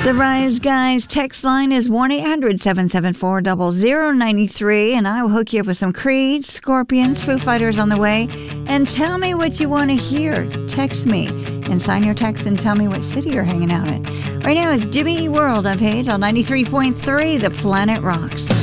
The Rise Guys text line is 1-800-774-0093, and I will hook you up with some Creed, Scorpions, Foo Fighters on the way. And tell me what you want to hear. Text me and sign your text and tell me what city you're hanging out in. Right now it's Jimmy World on Page on 93.3 The Planet Rocks.